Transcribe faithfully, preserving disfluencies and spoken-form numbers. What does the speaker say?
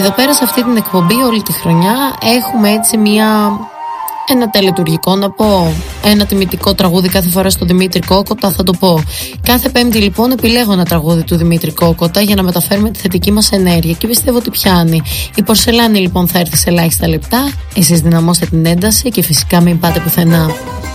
Εδώ πέρα σε αυτή την εκπομπή όλη τη χρονιά έχουμε έτσι μια... ένα τελετουργικό να πω, ένα τιμητικό τραγούδι κάθε φορά στο Δημήτρη Κόκοτα, θα το πω. Κάθε Πέμπτη λοιπόν επιλέγω ένα τραγούδι του Δημήτρη Κόκοτα για να μεταφέρουμε τη θετική μας ενέργεια και πιστεύω ότι πιάνει. Η Πορσελάνη λοιπόν θα έρθει σε ελάχιστα λεπτά, εσείς δυναμώστε την ένταση και φυσικά μην πάτε πουθενά.